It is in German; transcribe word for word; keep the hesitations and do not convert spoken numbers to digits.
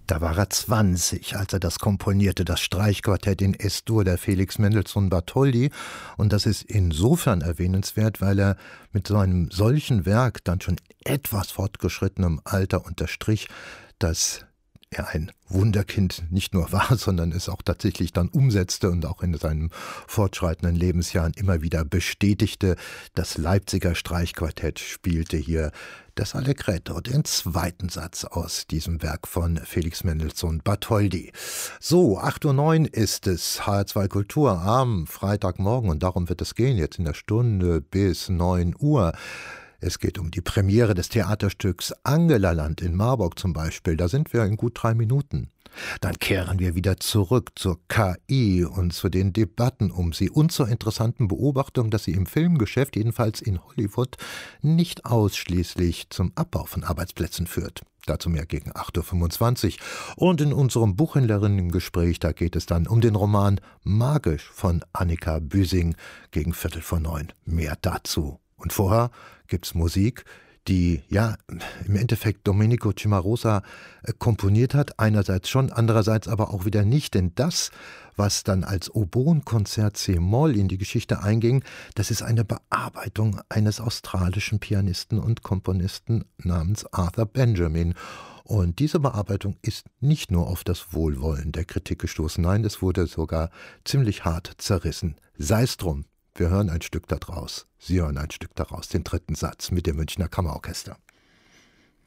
Da war er zwanzig, als er das komponierte, das Streichquartett in Es-Dur der Felix Mendelssohn Bartholdy. Und das ist insofern erwähnenswert, weil er mit so einem solchen Werk dann schon etwas fortgeschrittenem Alter unterstrich, dass er ein Wunderkind nicht nur war, sondern es auch tatsächlich dann umsetzte und auch in seinen fortschreitenden Lebensjahren immer wieder bestätigte. Das Leipziger Streichquartett spielte hier das Allegretto, den zweiten Satz aus diesem Werk von Felix Mendelssohn Bartholdy. So, acht Uhr neun ist es, H R zwei Kultur am Freitagmorgen, und darum wird es gehen, jetzt in der Stunde bis neun Uhr. Es geht um die Premiere des Theaterstücks Angelaland in Marburg zum Beispiel. Da sind wir in gut drei Minuten. Dann kehren wir wieder zurück zur K I und zu den Debatten um sie und zur interessanten Beobachtung, dass sie im Filmgeschäft, jedenfalls in Hollywood, nicht ausschließlich zum Abbau von Arbeitsplätzen führt. Dazu mehr gegen acht Uhr fünfundzwanzig. Und in unserem Buchhändlerinnen-Gespräch, da geht es dann um den Roman Magisch von Annika Büsing gegen Viertel vor neun. Mehr dazu. Und vorher gibt's Musik, die ja im Endeffekt Domenico Cimarosa äh, komponiert hat, einerseits schon, andererseits aber auch wieder nicht, denn das, was dann als Oboenkonzert C-Moll in die Geschichte einging, das ist eine Bearbeitung eines australischen Pianisten und Komponisten namens Arthur Benjamin. Und diese Bearbeitung ist nicht nur auf das Wohlwollen der Kritik gestoßen, nein, es wurde sogar ziemlich hart zerrissen. Sei's drum. Wir hören ein Stück daraus. Sie hören ein Stück daraus, den dritten Satz mit dem Münchner Kammerorchester.